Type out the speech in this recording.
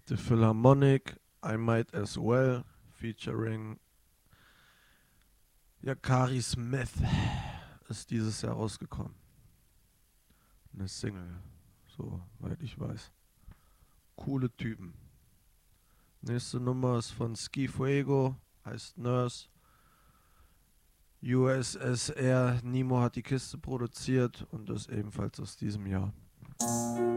The Philharmonic, I Might As Well, featuring Yakari Smith, ist dieses Jahr rausgekommen. Eine Single, soweit ich weiß. Coole Typen. Nächste Nummer ist von Ski Fuego, heißt Nurse. USSR, Nemo hat die Kiste produziert und ist ebenfalls aus diesem Jahr.